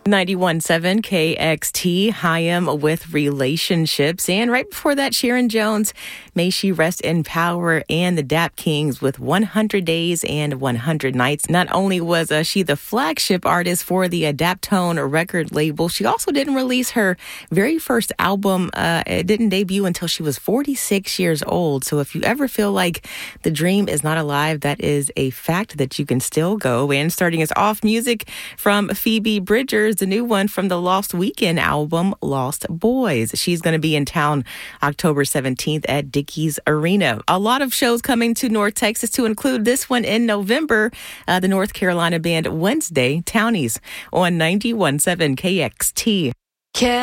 91.7 KXT, Hayam with Relationships. And right before that, Sharon Jones, May She Rest in Power, and the Dap Kings with 100 Days and 100 Nights. Not only was she the flagship artist for the Daptone record label, she also didn't release her very first album. It didn't debut until she was 46 years old. So if you ever feel like the dream is not alive, that is a fact that you can still go. And starting us off, music from Phoebe Bridgers, the new one from the Lost Weekend album, Lost Boys. She's going to be in town October 17th at Dickies Arena. A lot of shows coming to North Texas, to include this one in November, the North Carolina band Wednesday Townies on 91.7 KXT.